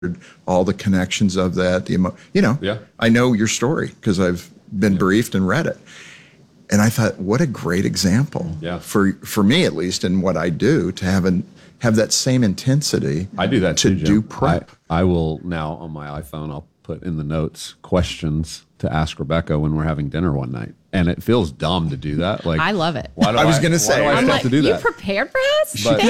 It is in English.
all the connections of that, Yeah. I know your story because I've been briefed and read it. And I thought, what a great example for me, at least in what I do, to have that same intensity. I do that to too, Jim. do prep. I will now on my iPhone, I'll put in the notes questions to ask Rebecca when we're having dinner one night. And it feels dumb to do that. Like, I love it. Why do I was going to say, why do I I'm have like, to do you that? prepared for us? But- Thank